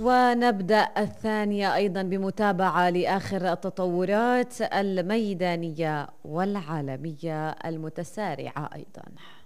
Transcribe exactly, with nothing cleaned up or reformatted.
ونبدأ الثانية أيضا بمتابعة لآخر التطورات الميدانية والعالمية المتسارعة أيضا.